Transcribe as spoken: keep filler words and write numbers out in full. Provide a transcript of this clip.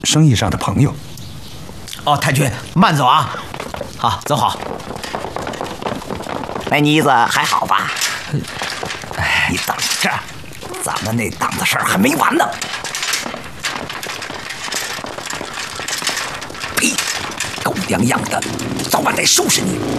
生意上的朋友。 哦，太君，慢走啊！好，走好。 那妮子还好吧？你等着，咱们那档子事儿还没完呢。呸！狗娘养的，早晚得收拾你！